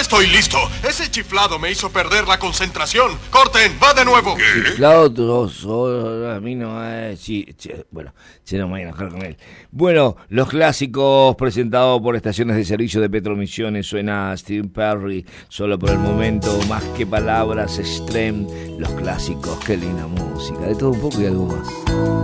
estoy listo. Ese chiflado me hizo perder la concentración. Corten, va de nuevo. Chiflado, a mí no es... Bueno, se no me voy a enojar con él. Bueno, los clásicos presentados por estaciones de servicio de Petromisiones. Suena Steve Perry, solo por el momento, más que palabras, Extreme. Los clásicos, qué linda música. De todo un poco y algo más.